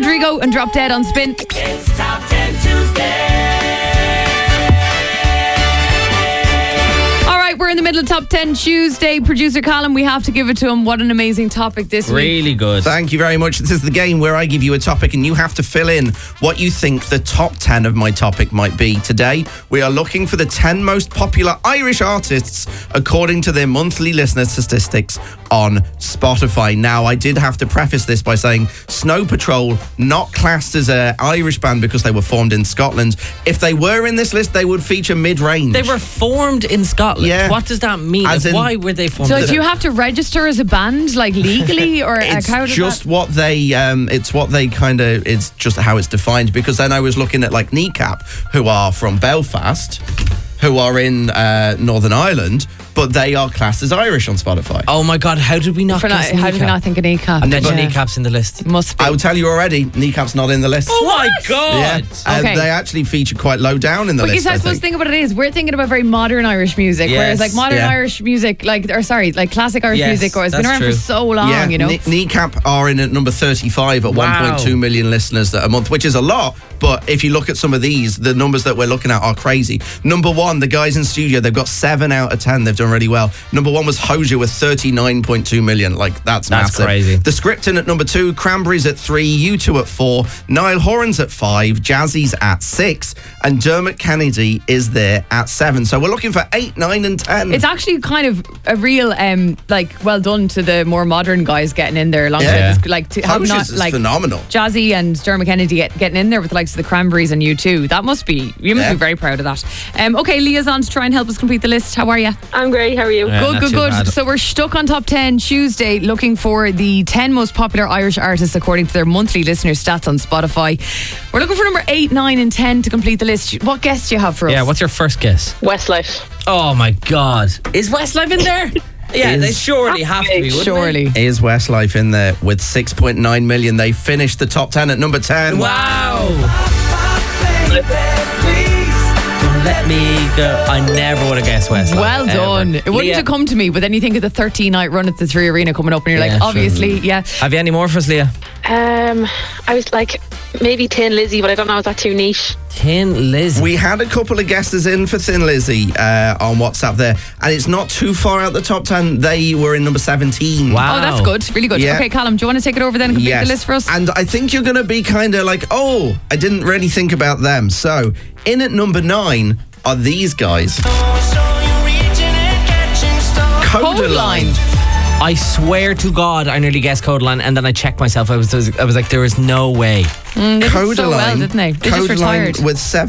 Rodrigo and Drop Dead on Spin. It's Top 10 Tuesday. We're in the middle of Top 10 Tuesday. Producer Colin, we have to give it to him. What an amazing topic this week. Really good. Thank you very much. This is the game where I give you a topic and you have to fill in what you think the top 10 of my topic might be. Today, we are looking for the 10 most popular Irish artists according to their monthly listener statistics on Spotify. Now, I did have to preface this by saying Snow Patrol, not classed as an Irish band because they were formed in Scotland. If they were in this list, they would feature mid-range. They were formed in Scotland. Yeah. What does that mean? As in- why were they formed? So do you have to register as a band, like legally, or It's how does just that? what they it's just how it's defined, because then I was looking at like Kneecap, who are from Belfast, who are in Northern Ireland, but they are classed as Irish on Spotify. Oh my God, how did we not guess How did we Kneecap? not think of Kneecap? I bet Yeah. Kneecap's in the list. Must be. I will tell you already, Kneecap's not in the list. Oh my God. Yeah, Okay. they actually feature quite low down in the But list. I suppose think about it is we're thinking about very modern Irish music, Yes. whereas like modern Yeah. Irish music, like classic Irish Yes, music, or it's been that's around true. for so long, yeah, you know. Kneecap are in at number 35 at Wow. 1.2 million listeners a month, which is a lot. But if you look at some of these, the numbers that we're looking at are crazy. Number one, the guys in studio, they've got 7 out of 10. They've done really well. Number one was Hozier with 39.2 million. Like, that's massive. crazy. The Scriptin' at number 2, Cranberries at 3, U2 at 4, Niall Horan's at 5, Jazzy's at 6, and Dermot Kennedy is there at 7. So we're looking for 8, 9 and 10. It's actually kind of a real, well done to the more modern guys getting in there alongside Yeah. this, like to have Hozier's not is like phenomenal. Jazzy and Dermot Kennedy getting in there with the likes of the Cranberries and U2. That must be, you must Yeah. be very proud of that. Okay, Leah's on to try and help us complete the list. How are you? I'm great. How are you? Yeah, Good, not good, too good. bad. So we're stuck on Top 10 Tuesday looking for the 10 most popular Irish artists according to their monthly listener stats on Spotify. We're looking for number 8, 9 and 10 to complete the list. What guess do you have for us? Yeah, what's your first guess? Westlife. Oh my God. Is Westlife in there? Yeah, they surely have to be, wouldn't Surely. Is Westlife in there with 6.9 million? They finished the top 10 at number 10. they? Wow. Don't let me go. I never would have guessed Westlife. Well done. ever. It wouldn't Leah, have come to me, but then you think of the 13-night run at the 3 Arena coming up and you're Yeah, like, true. obviously, yeah. Have you any more for us, Leah? I was like maybe Tin Lizzy, but I don't know, is that too niche? Tin Lizzy. We had a couple of guesses in for Thin Lizzy on WhatsApp there, and it's not too far out the top 10. They were in number 17. Wow. Oh, that's good. Really good. Yeah. Okay, Callum, do you want to take it over then and complete Yes. the list for us? And I think you're going to be kind of like, oh, I didn't really think about them. So, in at number 9 are these guys. Codaline. I swear to God, I nearly guessed Codaline, and then I checked myself. I was like, there is no way. They did so well, didn't they? They just Codaline retired. with 7